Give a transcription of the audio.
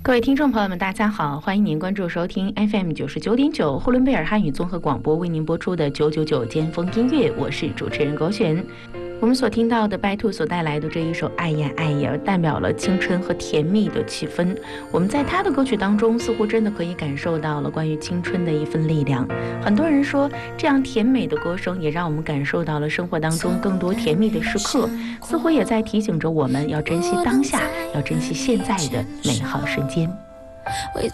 各位听众朋友们，大家好，欢迎您关注收听 FM99.9 呼伦贝尔汉语综合广播为您播出的999尖峰音乐，我是主持人狗璇。我们所听到的白兔所带来的这一首爱呀爱呀，代表了青春和甜蜜的气氛。我们在他的歌曲当中似乎真的可以感受到了关于青春的一份力量。很多人说这样甜美的歌声也让我们感受到了生活当中更多甜蜜的时刻，似乎也在提醒着我们要珍惜当下，要珍惜现在的美好瞬间。